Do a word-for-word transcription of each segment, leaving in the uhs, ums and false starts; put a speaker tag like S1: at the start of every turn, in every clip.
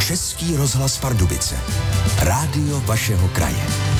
S1: Český rozhlas Pardubice. Rádio vašeho kraje.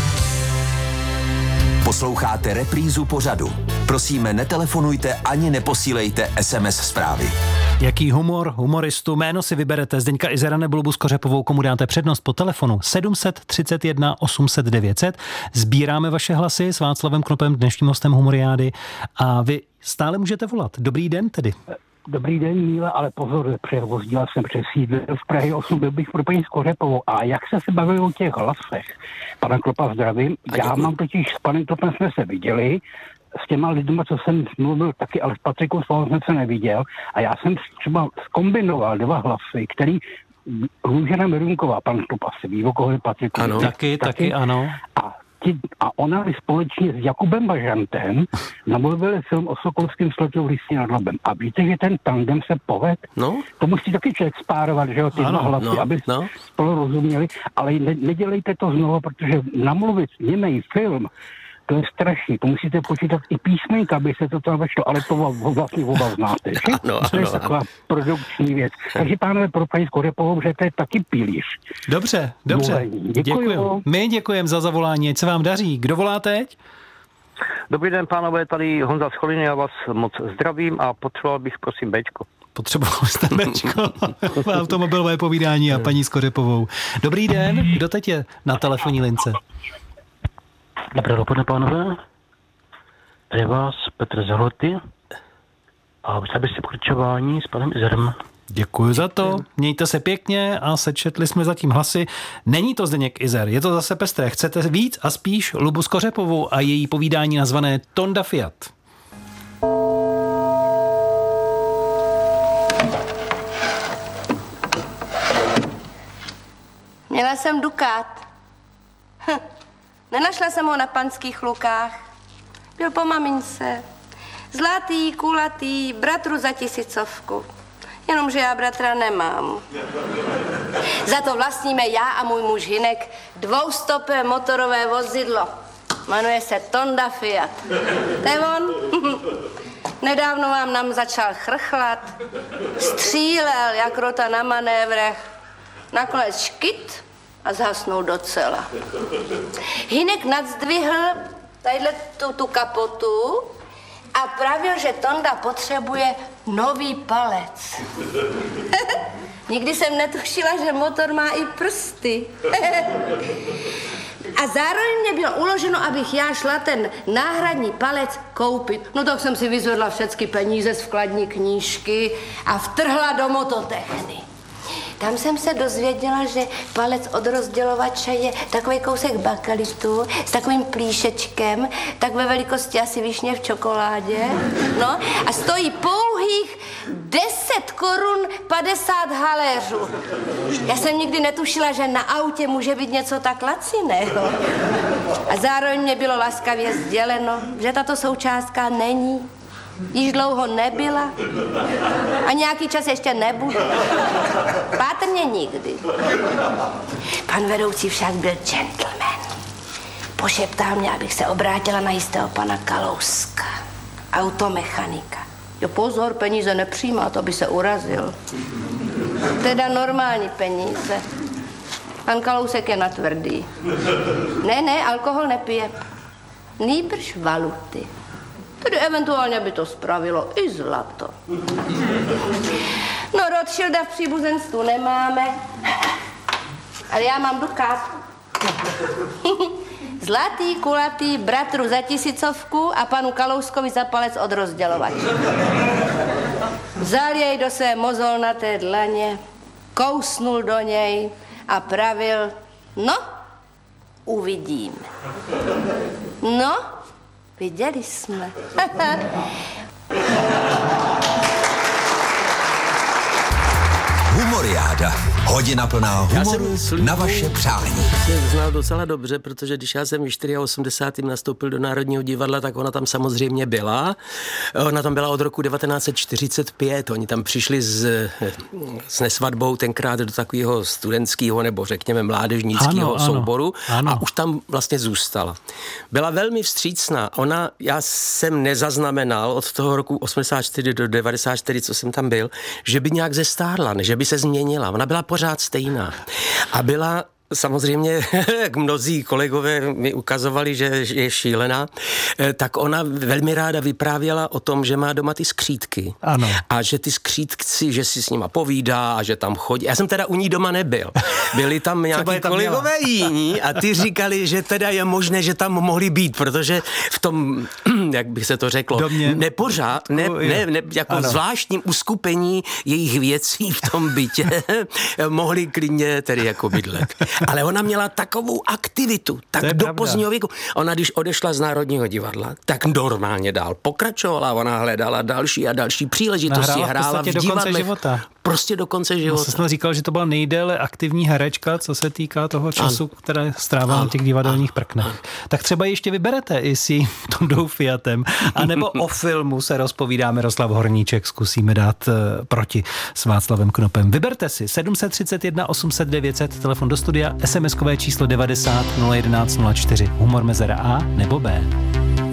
S1: Posloucháte reprízu pořadu. Prosíme, netelefonujte ani neposílejte es em es zprávy.
S2: Jaký humor, humoristu, jméno si vyberete? Zdeňka Izera nebo Lubu Skořepovou, komu dáte přednost? Po telefonu sedm set třicet jedna osm set devět set. Sbíráme vaše hlasy s Václavem Knopem, dnešním hostem Humoriády, a vy stále můžete volat. Dobrý den tedy.
S3: Dobrý den, Míle, ale pozor, převozdila jsem přes sídlo v Prahy osm, byl bych pro paní Skořepovou. A jak se se bavili o těch hlasech? Pana Klopa zdravím. Já děkuji. Mám totiž s panem Klopem jsme se viděli, s těma lidma, co jsem mluvil taky, ale s Patrikou Svalou jsem se neviděl. A já jsem třeba zkombinoval dva hlasy, který Růžena Merunková, pan Klop asi ví, o koho je Patriku.
S2: Ano, taky, taky, taky, ano.
S3: A A ona společně s Jakubem Bažantem namluvili film o Sokolském slotu v Lysí nad Labem. A víte, že ten tandem se poved? No. To musí taky člověk spárovat, že jo, ty dva hlasy, no, aby no. spolu rozuměli. Ale ne, nedělejte to znovu, protože namluvit němej film, to je strašný. To musíte počítat i písmenka, aby se to tam vešlo, ale to vlastně oba znáte.
S2: Ano,
S3: to je
S2: ano,
S3: taková
S2: ano.
S3: produkční věc. Takže pánové, pro paní Skořepovou, že to je taky pilíř.
S2: Dobře, dobře.
S3: Děkuji.
S2: My děkujeme za zavolání, ať se vám daří. Kdo volá teď?
S4: Dobrý den, pánové, tady Honza z Choliny, já vás moc zdravím a potřeboval bych, prosím, Bčko.
S2: Potřeboval jste Bčko. Automobilové povídání a paní Skořepovou. Dobrý den, kdo teď je na telefonní lince?
S5: Dobré dopoledne, pánové. Tady vás Petr Zahloty a chtěl bych si pokračování s panem Izerem.
S2: Děkuji za to, mějte se pěkně a sečetli jsme zatím hlasy. Není to Zdeněk Izer, je to zase pestré. Chcete víc a spíš Lubu Skořepovou a její povídání nazvané Tonda Fiat.
S6: Měla jsem dukát. Hm. Nenašla jsem ho na Panských Lukách. Byl po mamince. Zlatý, kulatý, bratru za tisícovku. Jenomže já bratra nemám. Za to vlastníme já a můj muž Hinek dvoustopé motorové vozidlo. Jmenuje se Tonda Fiat. To je on. Nedávno vám nám začal chrchlat. Střílel jak rota na manévrech. Nakonec škyt a zhasnul docela. Hinek nadzdvihl tadyhle tu, tu kapotu a pravil, že Tonda potřebuje nový palec. Nikdy jsem netušila, že motor má i prsty. A zároveň mě bylo uloženo, abych já šla ten náhradní palec koupit. No tak jsem si vyzvedla všechny peníze z vkladní knížky a vtrhla do mototechny. Tam jsem se dozvěděla, že palec od rozdělovače je takový kousek bakelitu s takovým plíšečkem, tak ve velikosti asi višně v čokoládě. No a stojí pouhých deset korun padesát haléřů. Já jsem nikdy netušila, že na autě může být něco tak laciného. A zároveň mě bylo laskavě sděleno, že tato součástka není. Již dlouho nebyla a nějaký čas ještě nebude. Pátrně nikdy. Pan vedoucí však byl gentleman. Pošeptal mě, abych se obrátila na jistého pana Kalouska, automechanika. Jo, pozor, peníze nepřijímá, to by se urazil. Teda normální peníze. Pan Kalousek je natvrdý. Ne, ne, alkohol nepije. Nýbrž valuty. Tedy eventuálně by to spravilo i zlato. No, Rothschilda v příbuzenstvu nemáme, ale já mám dukát. Zlatý, kulatý, bratru za tisícovku a panu Kalouskovi za palec od rozdělovače. Vzal jej do své mozolnaté dlaně, kousnul do něj a pravil, no, uvidíme. No, viděli jsme.
S1: Humoriáda. Hodina plná humoru na vaše přání.
S7: Já jsem znal docela dobře, protože když já jsem v osmdesátém čtvrtém nastoupil do Národního divadla, tak ona tam samozřejmě byla. Ona tam byla od roku devatenáct set čtyřicet pět. Oni tam přišli s, s nesvatbou tenkrát do takového studentského nebo řekněme mládežnického souboru ano. A už tam vlastně zůstala. Byla velmi vstřícná. Ona, já jsem nezaznamenal od toho roku osmdesát čtyři do devadesát čtyři, co jsem tam byl, že by nějak zestárla, že by se změnila. změnila. Ona byla pořád stejná. A byla samozřejmě, jak mnozí kolegové mi ukazovali, že je šílená, tak ona velmi ráda vyprávěla o tom, že má doma ty skřítky.
S2: Ano.
S7: A že ty skřítci, že si s nima povídá a že tam chodí. Já jsem teda u ní doma nebyl. Byli tam nějaký tam kolegové měla. Jiní a ty říkali, že teda je možné, že tam mohli být, protože v tom, jak by se to řeklo, Domě. nepořád, ne, ne, ne, jako ano. zvláštním uskupení jejich věcí v tom bytě mohli klidně tedy jako bydlet. Ale ona měla takovou aktivitu, tak do pravda. Pozdního věku. Ona, když odešla z Národního divadla, tak normálně dál pokračovala, ona hledala další a další příležitosti, hrála, hrála v, v divadlech. Prostě do konce života.
S2: Já jsem říkal, že to byla nejdéle aktivní herečka, co se týká toho času, an. které strávila na těch divadelních prknech. Tak třeba ještě vyberete i s jím Tondou Fiatem, anebo o filmu se rozpovídá Miroslav Horníček, zkusíme dát uh, proti s Václavem Knopem. Vyberte si sedm set třicet jedna osm set devět set, telefon do studia, es em eskové číslo devadesát nula jedenáct nula čtyři, humor mezera A nebo B.